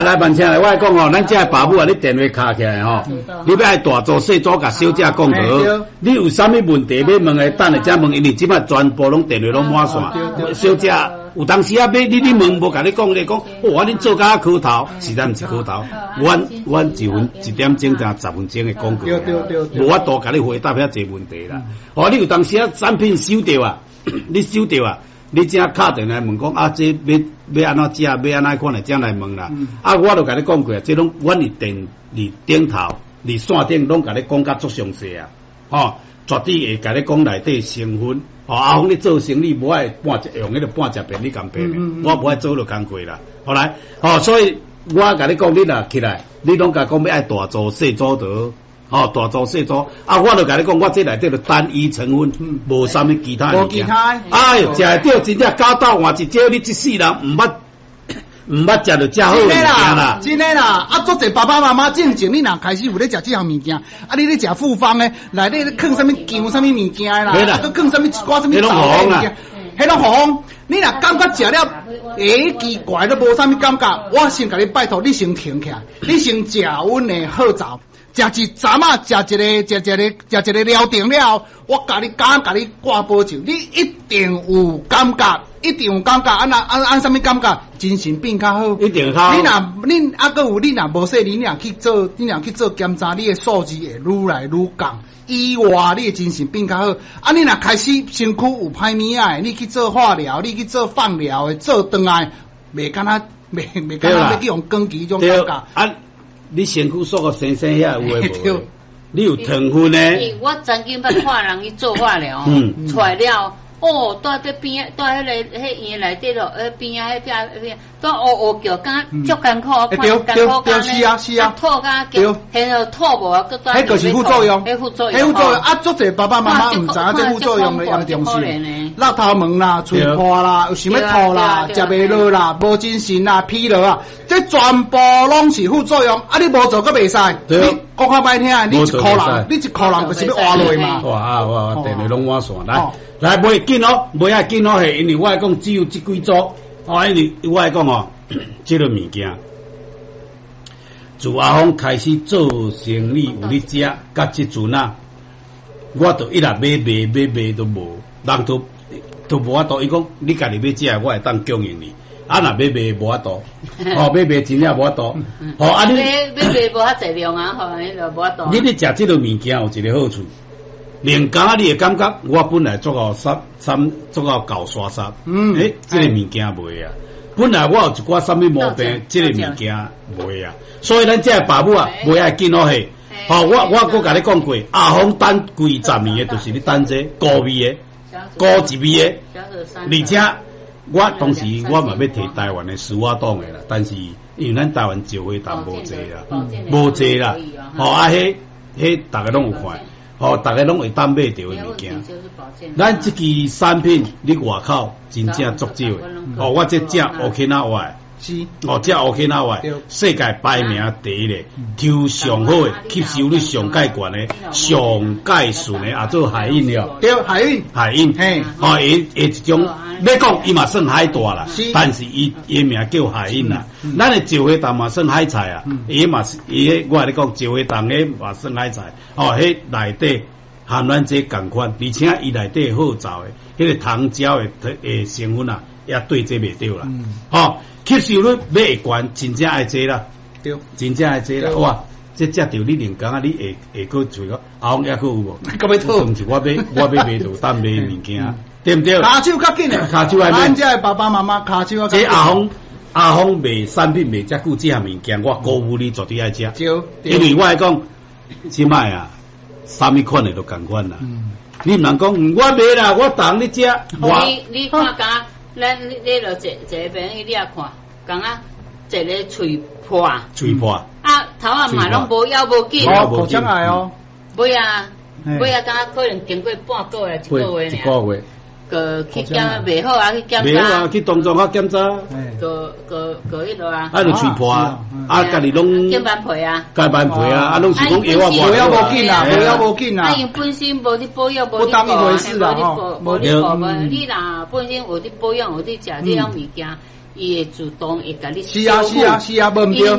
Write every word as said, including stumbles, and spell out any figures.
来，慢车来，我来讲吼，咱这爸母啊，你电话卡起来吼，你要爱大组细组甲小姐讲好，你有啥物问题要问的，等下再问，因为即摆全部拢电话拢满线，小姐有当时啊，要你你问无甲你讲，你讲，哇，你做甲口头，实在毋是口头，阮阮一分一点钟加十分钟的广告，无法度甲你回答遐济问题啦。哦，你有当时啊，产品收着啊，你收着啊。你只敲电来问讲啊，这要要安怎食，要安怎款来这样来问啦。嗯、啊，我都甲你讲过，这拢阮伫电伫顶头、伫线顶拢甲你讲甲足详细啊。吼，绝对会甲你讲内底成分。吼，阿峰你做生意无爱半只用迄个半只便你咁便的，我无爱做就工课啦。好来，吼，所以我甲你讲，你若起来，你拢甲讲要爱大做细做得。哦，大做细做，啊，我就甲你讲，我这内底就单一成分，无啥物其他物件。哎哟，食会着真正搞到换一招，你这世人毋捌毋捌食着遮好物件啦。 真诶啦，啊，做者爸爸妈妈正经，你若开始有咧食这项物件，啊，你咧食复方诶，内底咧放啥物酱、啥物物件啦，啊，搁放啥物一寡啥物豆诶物件，迄种红，你若感觉食了，诶奇怪都无啥物感觉，我先甲你拜托，你先停起来，你先食阮诶好枣。食一站啊，食一个，食一个，食一个了定了，我甲你敢甲你挂保证，你一定有感觉，一定有感觉，按按按啥物感觉？精神变较好， 一定好。 你若你啊，搁有你若无说，你若去做，你若去做检查，你的数字会愈来愈降。以外，你的精神变较好。啊，你若开始身躯有歹物仔，你去做化疗，你去做放疗的，做转来，袂敢若袂袂敢若要去用根基种感觉。 你身躯所个生生遐有诶无？你有糖分呢？ 我曾经捌看人去做化疗，嗯，出来了，哦，在伫边，在迄个迄医院内底咯，迄边啊，迄边边，在乌乌叫，敢足艰苦，看艰苦干咧，吐甲叫，迄个吐无啊，佮在。 迄个是副作用， 迄副作用， 迄副作用啊！足侪爸爸妈妈毋知影这副作用的严重性，落头毛啦，嘴破啦，有想要吐啦，食袂落啦，无精神啦，疲劳啊，这全部拢是副作用。啊，你无做佮袂使，你讲较歹听，你一箍人，你一箍人就是要活落嘛。 哇啊哇！电话拢满线，来来，袂紧哦，袂爱紧哦，系因为我来讲只有即几组，哦，因为我来讲哦，即个物件。自阿峰开始做生意有咧食，甲即阵啊，我都一直买卖买卖都无，人都都无法度。伊讲你家己要食，我会当供应你。啊，若买卖无法度，哦，买卖真正无法度。哦，啊你买买卖无遐济量啊，吼，迄就无法度。 你咧食即个物件有一个好处，连家你会感觉我本来做到三三做到搞刷刷，嗯，诶，即个物件袂啊。本来我有一寡啥物毛病，即个物件袂啊，所以咱这爸母啊，袂爱紧好戏。吼，我我搁甲你讲过，阿峰等几十年诶，就是你等这高味诶，高一味诶，而且我当时我嘛要摕台湾诶丝袜档诶啦，但是因为咱台湾招会淡无济啦，无济啦，吼啊，迄迄大家拢有看。哦，大家拢会当买着诶物件。咱即支产品，你外口真正足少诶。哦，我这只 OK 那外，是哦，这 OK 那外，世界排名第一咧，抽上好诶，吸收率上介悬诶，上介顺诶，啊做海印了。 对，海印， 海印，嘿，哦，伊伊一种，要讲伊嘛算海大啦，但是伊伊名叫海印啦。咱诶石花蛋嘛算海菜啊，伊嘛是伊迄我你讲石花蛋诶嘛算海菜，哦，迄内底含咱这共款，而且伊内底好造诶，迄个糖胶诶诶成分啊，也对这袂着啦。哦，吸收率要会悬，真正爱这啦，对，真正爱这啦，哇！这只着你连讲啊，你会会搁除个后也搁有无？ 咁要讨， 唔是我买我买买到当买物件，对毋对？ 骹手较紧诶， 骹手爱买。 咱这爸爸妈妈骹手较紧。 这阿峰阿峰卖产品卖遮久，这项物件我鼓舞你绝对爱食，因为我来讲，即摆啊，啥物款诶都共款啦。你唔能讲，我买啦，我当你食。 你你看甲咱你你落坐坐边，你也看，讲啊，一个喙破， 喙破。 啊，头啊嘛拢无要无紧， 哦，无将来哦。 尾啊，尾啊，敢可能经过半个月、一个月呢。一个月。 个去检袂好啊，去检查。 袂好啊，去当中啊检查。 个个个迄落啊。 啊，就喙破啊，啊，家己拢。 检班皮啊。 检班皮啊，啊，拢是讲药啊， 无要无紧啊，无要无紧啊。 啊，因本身无伫保养，无伫保，无伫保，无伫保，无你若本身有伫保养，有伫食这样物件。 伊会主动会甲你。 是啊是啊是啊，无毋对。